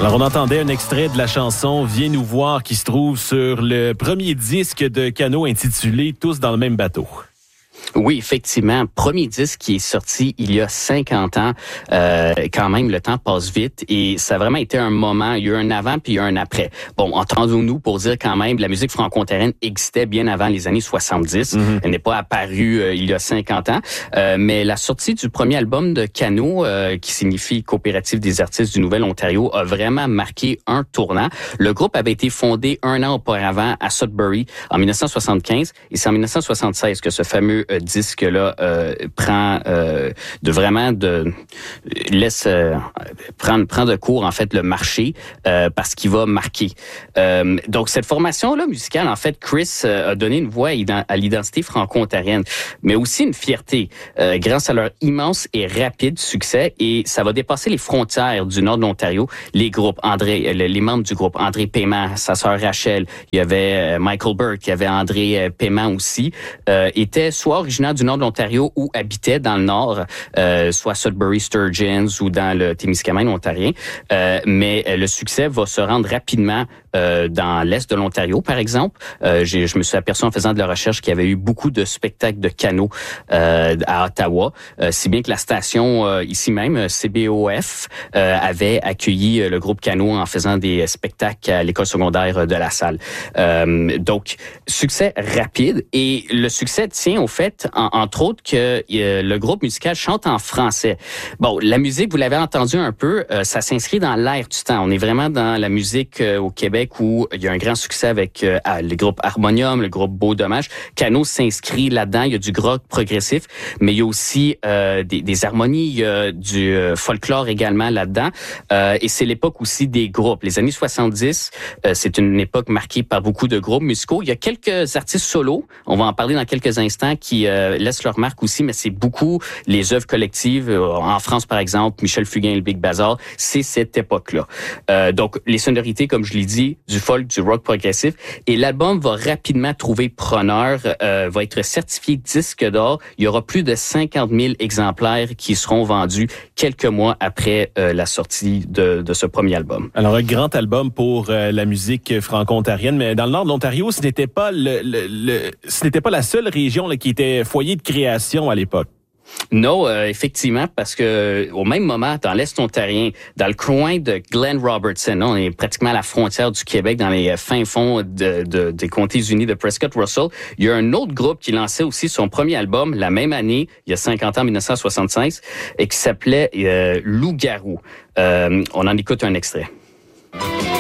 Alors, on entendait un extrait de la chanson « Viens nous voir » qui se trouve sur le premier disque de Cano intitulé « Tous dans le même bateau ». Oui, effectivement. Premier disque qui est sorti il y a 50 ans. Quand même, le temps passe vite et ça a vraiment été un moment. Il y a eu un avant puis il y a eu un après. Bon, entendons-nous pour dire quand même, la musique franco-ontarienne existait bien avant les années 70. Elle n'est pas apparue il y a 50 ans. Mais la sortie du premier album de Cano, qui signifie Coopérative des artistes du Nouvel-Ontario, a vraiment marqué un tournant. Le groupe avait été fondé un an auparavant à Sudbury en 1975 et c'est en 1976 que ce fameux disque-là prend de court en fait le marché parce qu'il va marquer. Donc cette formation-là musicale, en fait, Chris a donné une voix à l'identité franco-ontarienne, mais aussi une fierté grâce à leur immense et rapide succès et ça va dépasser les frontières du nord de l'Ontario. Les membres du groupe, André Paiement, sa sœur Rachel, il y avait Michael Burke, il y avait André Paiement aussi, étaient soit originaires du nord de l'Ontario ou habitaient dans le nord, soit Sudbury Sturgeons ou dans le Témiscamingue ontarien. Mais le succès va se rendre rapidement dans l'est de l'Ontario, par exemple. Je me suis aperçu en faisant de la recherche qu'il y avait eu beaucoup de spectacles de Cano à Ottawa, si bien que la station ici même, CBOF, avait accueilli le groupe Cano en faisant des spectacles à l'école secondaire de La Salle. Donc, succès rapide et le succès tient au fait, entre autres, que le groupe musical chante en français. Bon, la musique, vous l'avez entendu un peu, ça s'inscrit dans l'air du temps. On est vraiment dans la musique au Québec où il y a un grand succès avec le groupe Harmonium, le groupe Beau Dommage. Cano s'inscrit là-dedans. Il y a du rock progressif, mais il y a aussi des harmonies, il y a du folklore également là-dedans. Et c'est l'époque aussi des groupes. Les années 70, c'est une époque marquée par beaucoup de groupes musicaux. Il y a quelques artistes solos, on va en parler dans quelques instants, qui laissent leur marque aussi, mais c'est beaucoup les œuvres collectives. En France, par exemple, Michel Fugain et le Big Bazar, c'est cette époque-là. Donc, les sonorités, comme je l'ai dit, du folk, du rock progressif. Et l'album va rapidement trouver preneur, va être certifié disque d'or. Il y aura plus de 50 000 exemplaires qui seront vendus quelques mois après la sortie de ce premier album. Alors, un grand album pour la musique franco-ontarienne, mais dans le nord de l'Ontario, ce n'était pas la seule région là, qui était foyer de création à l'époque. Non, effectivement, parce que au même moment, dans l'Est ontarien, dans le coin de Glen Robertson, on est pratiquement à la frontière du Québec, dans les fins fonds des comtés unis de Prescott-Russell, il y a un autre groupe qui lançait aussi son premier album la même année, il y a 50 ans, 1976, et qui s'appelait Loup-garou. On en écoute un extrait.